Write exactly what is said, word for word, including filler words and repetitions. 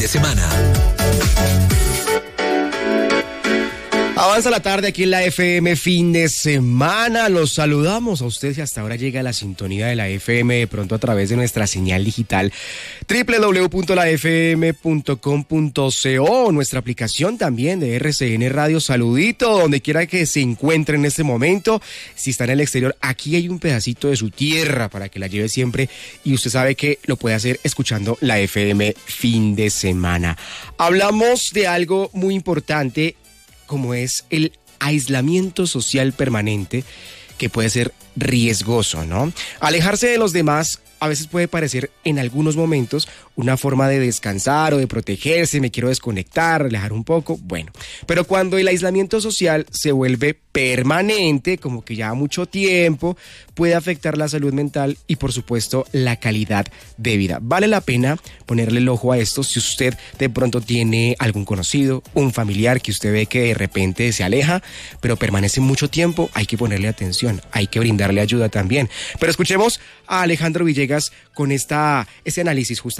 de semana. Avanza la tarde aquí en la F M fin de semana. Los saludamos a ustedes y hasta ahora llega la sintonía de la F M de pronto a través de nuestra señal digital doble u doble u doble u punto la f m punto com punto co, nuestra aplicación también de R C N Radio. Saludito donde quiera que se encuentre en este momento. Si está en el exterior, aquí hay un pedacito de su tierra para que la lleve siempre y usted sabe que lo puede hacer escuchando la F M fin de semana. Hablamos de algo muy importante, como es el aislamiento social permanente, que puede ser riesgoso, ¿no? Alejarse de los demás a veces puede parecer en algunos momentos una forma de descansar o de protegerse, me quiero desconectar, relajar un poco, bueno. Pero cuando el aislamiento social se vuelve permanente, como que ya mucho tiempo, puede afectar la salud mental y por supuesto la calidad de vida. Vale la pena ponerle el ojo a esto si usted de pronto tiene algún conocido, un familiar que usted ve que de repente se aleja, pero permanece mucho tiempo, hay que ponerle atención, hay que brindarle ayuda también. Pero escuchemos a Alejandro Villegas con esta, este análisis justamente